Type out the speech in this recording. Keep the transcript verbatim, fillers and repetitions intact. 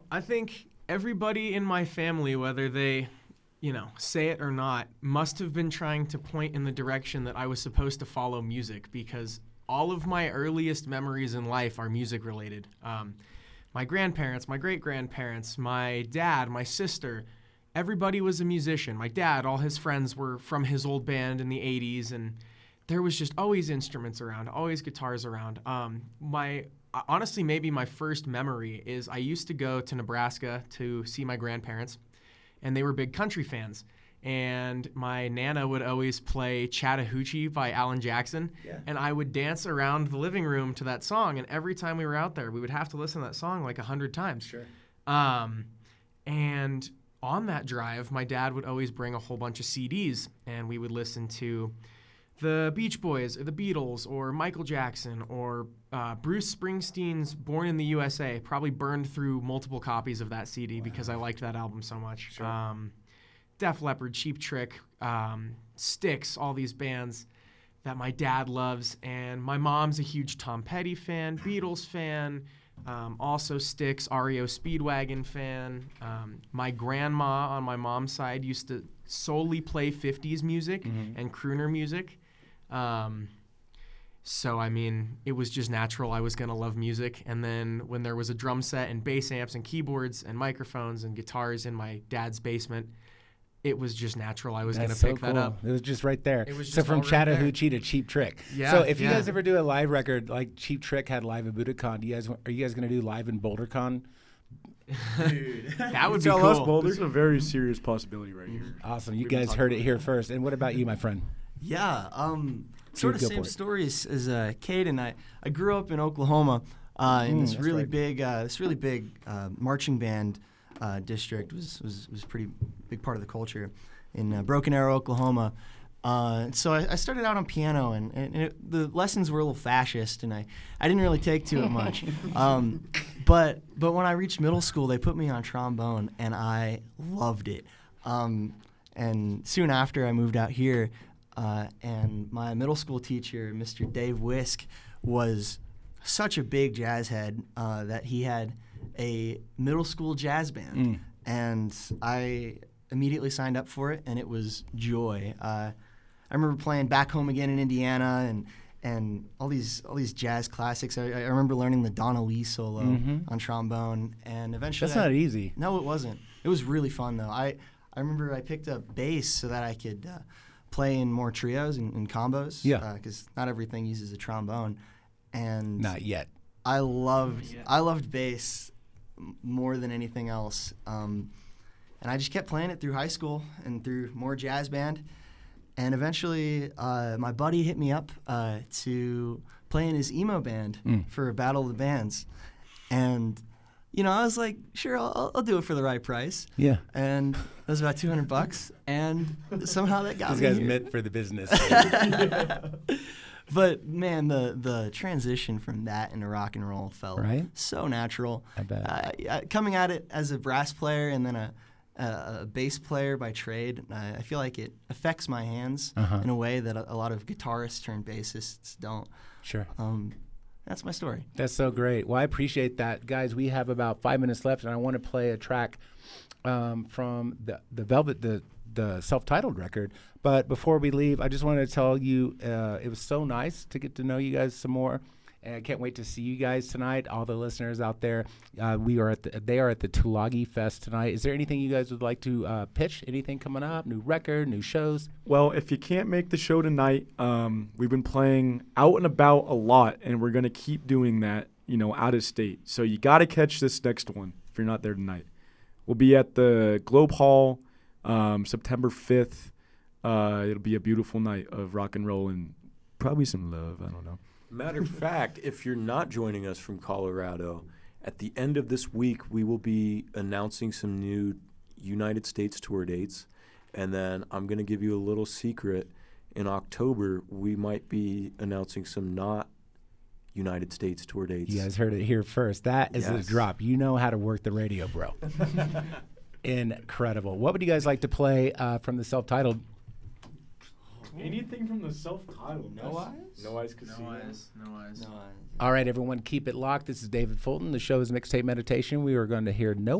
I think everybody in my family, whether they, you know, say it or not, must have been trying to point in the direction that I was supposed to follow music, because all of my earliest memories in life are music related. Um, my grandparents, my great-grandparents, my dad, my sister, everybody was a musician. My dad, all his friends were from his old band in the eighties, and there was just always instruments around, always guitars around. Um, my honestly, maybe my first memory is I used to go to Nebraska to see my grandparents, and they were big country fans. And my Nana would always play Chattahoochee by Alan Jackson, yeah. and I would dance around the living room to that song. And every time we were out there, we would have to listen to that song like a hundred times. Sure. Um, and on that drive, my dad would always bring a whole bunch of C Ds, and we would listen to the Beach Boys or the Beatles or Michael Jackson or uh, Bruce Springsteen's Born in the U S A. Probably burned through multiple copies of that C D wow. because I liked that album so much. Sure. Um, Def Leppard, Cheap Trick, um, Styx, all these bands that my dad loves. And my mom's a huge Tom Petty fan, Beatles fan, um, also Styx, R E O Speedwagon fan. Um, my grandma on my mom's side used to solely play fifties music mm-hmm. and crooner music. Um, so, I mean, it was just natural I was going to love music. And then when there was a drum set and bass amps and keyboards and microphones and guitars in my dad's basement, it was just natural I was going to so pick cool. that up. It was just right there. It was just so from right Chattahoochee to Cheap Trick. Yeah, so if you yeah. guys ever do a live record, like Cheap Trick had live at Budokan, do you guys are you guys going to do live in BoulderCon? Dude, that would be tell cool. Us, Boulder. This is a very serious possibility right here. Awesome. You We've guys heard it here first. And what about you, my friend? Yeah, um, sort of go same for it. story as, as uh, Cade and I. I grew up in Oklahoma uh, in Mm, this that's really right. big, uh, this really big uh, marching band uh, district was was was pretty big part of the culture in uh, Broken Arrow, Oklahoma. Uh, so I, I started out on piano, and, and it, the lessons were a little fascist, and I, I didn't really take to it much. um, but but when I reached middle school, they put me on trombone, and I loved it. Um, and soon after, I moved out here, uh, and my middle school teacher, Mister Dave Wisk, was such a big jazz head uh, that he had a middle school jazz band, Mm. and I immediately signed up for it, and it was joy. Uh, I remember playing Back Home Again in Indiana and and all these all these jazz classics. I, I remember learning the Donna Lee solo Mhm. on trombone, and eventually That's I- not easy. No, it wasn't. It was really fun though. I I remember I picked up bass so that I could uh, play in more trios and, and combos. Yeah. Because not everything uses a trombone, and Not yet. I loved yet. I loved bass m- more than anything else. Um, and I just kept playing it through high school and through more jazz band. And eventually, uh, my buddy hit me up uh, to play in his emo band Mm. for a Battle of the Bands. And, you know, I was like, sure, I'll, I'll do it for the right price. Yeah. And it was about two hundred bucks. And somehow that got This me guy's here. meant for the business. But man, the the transition from that into rock and roll felt Right? so natural. I bet. Uh, yeah, coming at it as a brass player and then a, a, a bass player by trade, I, I feel like it affects my hands Uh-huh. in a way that a, a lot of guitarists turned bassists don't. Sure. Um, that's my story. That's so great. Well, I appreciate that. Guys, we have about five minutes left, and I want to play a track um, from the, the Velvet, the, the self-titled record. But before we leave, I just wanted to tell you uh, it was so nice to get to know you guys some more. And I can't wait to see you guys tonight, all the listeners out there. Uh, we are at the, they are at the Tulagi Fest tonight. Is there anything you guys would like to uh, pitch? Anything coming up? New record, new shows? Well, if you can't make the show tonight, um, we've been playing out and about a lot, and we're going to keep doing that, you know, out of state. So you got to catch this next one if you're not there tonight. We'll be at the Globe Hall um, September fifth. Uh, it'll be a beautiful night of rock and roll and probably some love. I don't know. Matter of fact, if you're not joining us from Colorado, at the end of this week, we will be announcing some new United States tour dates. And then I'm going to give you a little secret. In October, we might be announcing some not United States tour dates. You guys heard it here first. That is Yes. a drop. You know how to work the radio, bro. Incredible. What would you guys like to play uh, from the self-titled? Anything from the self-titled. No eyes? No Eyes Casino. No eyes. No eyes. No, I- All right, everyone, keep it locked. This is David Fulton. The show is Mixtape Meditation. We are going to hear No